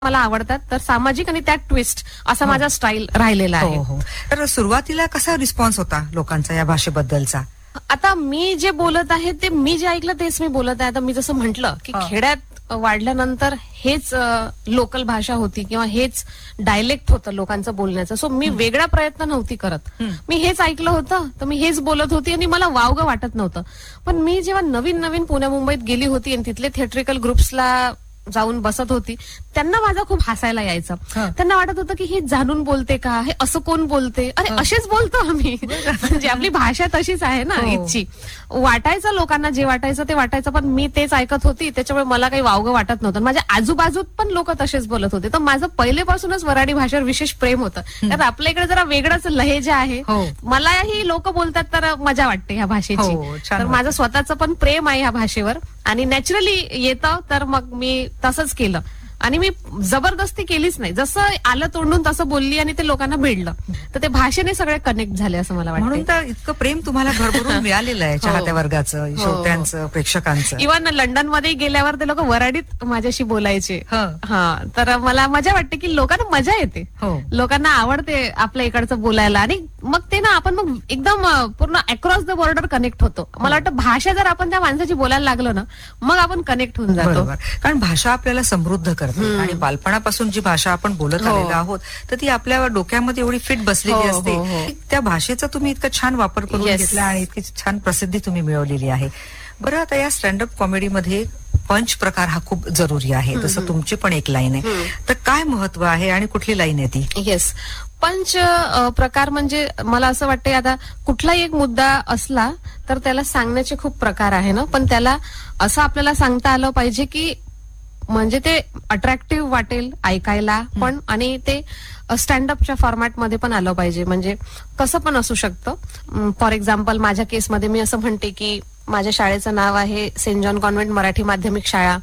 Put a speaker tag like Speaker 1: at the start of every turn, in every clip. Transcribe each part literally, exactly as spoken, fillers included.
Speaker 1: मला आवडतात. तर सामाजिक आणि त्यात ट्विस्ट असा माझा स्टाईल राहिलेला आहे.
Speaker 2: हो हो. तर सुरुवातीला कसा रिस्पॉन्स होता लोकांचा या भाषेबद्दलचा?
Speaker 1: आता मी जे बोलत आहे ते मी जे ऐकलं तेच मी बोलत आहे. आता मी जसं म्हटलं की खेड्यात वाढल्यानंतर हेच लोकल भाषा होती किंवा हेच डायलेक्ट होतं लोकांचं बोलण्याचं. सो मी वेगळा प्रयत्न नव्हती करत. मी हेच ऐकलं होतं तर मी हेच बोलत होती आणि मला वावगं वाटत नव्हतं. पण मी जेव्हा नवीन नवीन पुण्या मुंबईत गेली होती आणि तिथले थिएट्रिकल ग्रुप्सला जाऊन बसत होती त्यांना माझं खूप हसायला यायचं. त्यांना वाटत होतं की हे जाणून बोलते का, हे असं कोण बोलते, अरे असेच बोलतो आम्ही. म्हणजे आपली भाषा तशीच आहे ना इथची. वाटायचं लोकांना जे वाटायचं ते वाटायचं, पण मी तेच ऐकत होती त्याच्यामुळे मला काही वावगं वाटत नव्हतं. माझ्या आजूबाजूत पण लोक तसेच बोलत होते. तर माझं पहिलेपासूनच वऱ्हाडी भाषेवर विशेष प्रेम होतं. कारण आपल्या इकडे जरा वेगळंच लहेजा आहे. मलाही लोक बोलतात तर मजा वाटते ह्या भाषेची. तर माझं स्वतःचं पण प्रेम आहे ह्या भाषेवर आणि नॅचरली येतं. तर मग मी तसंच केलं आणि मी जबरदस्ती केलीच नाही. जसं आलं तोंडून तसं बोलली आणि ते लोकांना भिडलं. तर ते भाषेने सगळे कनेक्ट झाले असं मला वाटतं.
Speaker 2: म्हणून तर इतकं प्रेम तुम्हाला भरभरून मिळालेलं आहे चाहत्या वर्गाचं, श्रोत्यांचं, प्रेक्षकांचं.
Speaker 1: इव्हन लंडन मध्ये गेल्यावर ते लोक वऱ्हाडीत माझ्याशी बोलायचे. हा, तर मला मजा वाटते की लोकांना मजा येते, लोकांना आवडते आपल्या इकडचं बोलायला. आणि मग ते ना आपण मग एकदम पूर्ण अक्रॉस द बॉर्डर कनेक्ट होतो. मला वाटतं भाषा जर आपण त्या माणसाची बोलायला लागलो ना मग आपण कनेक्ट होऊन जातो.
Speaker 2: कारण भाषा आपल्याला समृद्ध करते आणि बालपणापासून जी भाषा आपण बोलत आलेलो आहोत तर ती आपल्या डोक्यामध्ये एवढी फिट बसलेली असते. त्या भाषेचा तुम्ही इतका छान वापर करून घेतला आणि इतकी छान प्रसिद्धी तुम्ही मिळवलेली आहे. बरं, आता या स्टँडअप कॉमेडीमध्ये पंच प्रकार हा खूप जरुरी आहे. तसं तुमची पण एक लाईन आहे, तर काय महत्व आहे आणि कुठली लाईन आहे ती?
Speaker 1: येस, पंच प्रकार म्हणजे मला असं वाटतं आता कुठलाही एक मुद्दा असला तर त्याला सांगण्याचे खूप प्रकार आहे ना, पण त्याला असं आपल्याला सांगता आलं पाहिजे की म्हणजे ते अट्रॅक्टिव्ह वाटेल ऐकायला पण आणि ते स्टँडअपच्या फॉर्मॅटमध्ये पण आलं पाहिजे. म्हणजे कसं पण असू शकतं. फॉर एक्झाम्पल माझ्या केसमध्ये मी असं म्हणते की माझ्या शाळेचं नाव आहे सेंट जॉन कॉन्व्हेंट मराठी माध्यमिक शाळा.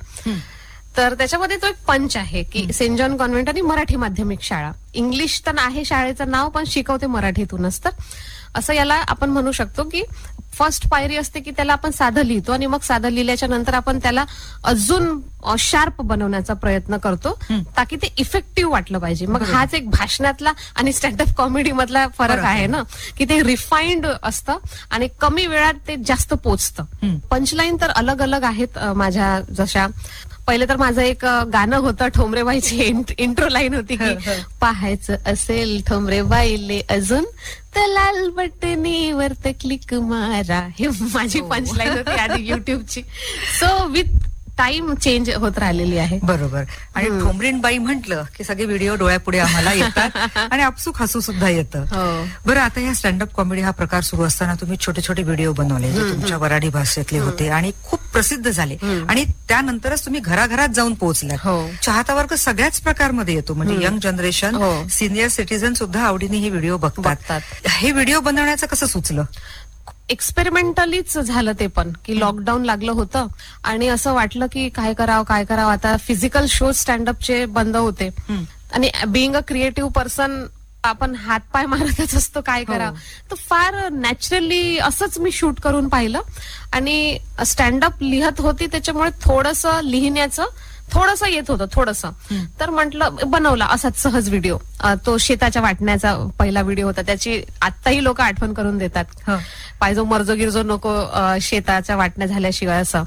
Speaker 1: तर त्याच्यामध्ये तो एक पंच आहे की सेंट जॉन कॉन्व्हेंट आणि मराठी माध्यमिक शाळा. इंग्लिश तर आहे शाळेचं नाव पण शिकवते मराठीतूनच. तर असं याला आपण म्हणू शकतो की फर्स्ट पायरी असते की त्याला आपण साधं लिहितो आणि मग साधं लिहिल्याच्या नंतर आपण त्याला अजून शार्प बनवण्याचा प्रयत्न करतो ताकी ते इफेक्टिव्ह वाटलं पाहिजे. मग हाच एक भाषणातला आणि स्टँडअप कॉमेडी मधला फरक आहे ना की ते रिफाईंड असतं आणि कमी वेळात ते जास्त पोचतं. पंचलाईन तर अलग अलग आहेत माझ्या. जशा पहिले तर माझं एक गाणं होतं ठोंबरेबाईची इंट्रो लाईन होती की पाहायचं असेल ठोंबरेबाईले अजून तर लाल बटनीवर तर क्लिक मारा. हे माझी पंचलाईन होती आधी युट्यूबची. सो विथ टाइम चेंज होत राहिलेली आहे.
Speaker 2: बरोबर. आणि ठोंबरीणबाई म्हटलं की सगळे व्हिडिओ डोळ्यापुढे आम्हाला येतात आणि आपसूक हसू सुद्धा येतं. बरं, आता या स्टँडअप कॉमेडी हा प्रकार सुरू असताना तुम्ही छोटे छोटे व्हिडिओ बनवले जे तुमच्या वऱ्हाडी भाषेतले होते आणि खूप प्रसिद्ध झाले आणि त्यानंतरच तुम्ही घराघरात जाऊन पोहोचलात. चाहता वर्ग सगळ्याच प्रकारमध्ये येतो, म्हणजे यंग जनरेशन, सिनियर सिटीजन सुद्धा आवडीने हे व्हिडिओ बघतात. हे व्हिडिओ बनवण्याचं कसं सुचलं?
Speaker 1: एक्सपेरिमेंटलीच झालं ते पण की लॉकडाऊन लागलं होतं आणि असं वाटलं की काय करावं काय करावं. आता फिजिकल शो स्टँडअपचे बंद होते आणि बिईंग अ क्रिएटिव्ह पर्सन आपण हातपाय मारतच असतो, काय करावं. तर फार नॅचरली असंच मी शूट करून पाहिलं आणि स्टँडअप लिहत होती त्याच्यामुळे थोडंसं लिहिण्याचं थोडंसं येत होतं थोडंसं. तर म्हटलं बनवला असाच सहज व्हिडिओ. तो शेताच्या वाटण्याचा पहिला व्हिडिओ होता. त्याची आत्ताही लोक आठवण करून देतात. पायजो मर्जो गिरजो नको शेताच्या वाटण्या झाल्याशिवाय असं.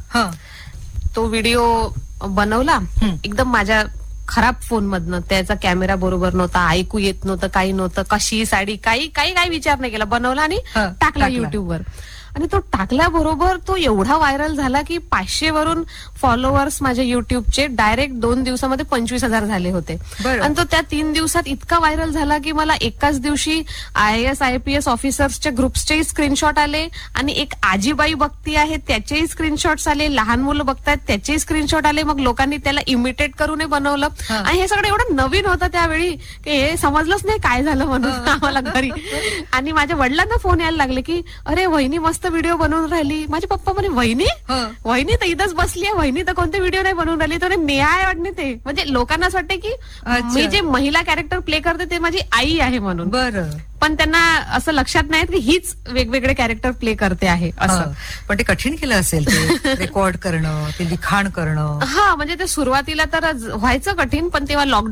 Speaker 1: तो व्हिडिओ बनवला एकदम माझ्या खराब फोन मधनं. त्याचा कॅमेरा बरोबर नव्हता, ऐकू येत नव्हतं, काही नव्हतं, कशी साडी काही काही काही विचार नाही केला. बनवला आणि टाकला युट्यूबवर. आणि तो टाकल्याबरोबर तो एवढा व्हायरल झाला की पाचशे वरून फॉलोअर्स माझ्या युट्यूबचे डायरेक्ट दोन दिवसामध्ये पंचवीस हजार झाले होते. आणि तो त्या तीन दिवसात इतका व्हायरल झाला की मला एकाच दिवशी I S I P S ऑफिसर्सच्या ग्रुप्सचेही screenshot आले आणि एक आजीबाई बघती आहे त्याचेही स्क्रीनशॉट्स आले, लहान मुलं बघतायत त्याचेही स्क्रीनशॉट आले. मग लोकांनी त्याला इमिटेट करून बनवलं आणि हे सगळं एवढं नवीन होतं त्यावेळी की हे समजलंच नाही काय झालं म्हणून आम्हाला घरी. आणि माझ्या वडिलांना फोन यायला लागले की अरे वहिनी मस्त मस्त व्हिडिओ बनवून राहिली. माझे पप्पा म्हणे वहिनी
Speaker 2: हं.
Speaker 1: वहिनी तर इथंच बसली आहे, वहिनी तर कोणते व्हिडिओ नाही बनवून राहिली. तर मी आहे वाटणे ते, म्हणजे लोकांना असं वाटते की
Speaker 2: अच्छा.
Speaker 1: मी जे महिला कॅरेक्टर प्ले करते ते माझी आई आहे म्हणून.
Speaker 2: बरं.
Speaker 1: पण त्यांना असं लक्षात नाही की हीच वेगवेगळे कॅरेक्टर प्ले करते आहे असं.
Speaker 2: हं. पण ते कठीण केलं असेल ते रेकॉर्ड करणं, ते लिखाण करणं.
Speaker 1: हा म्हणजे ते सुरुवातीला तर व्हायचं कठीण, पण तेव्हा लॉकडाऊन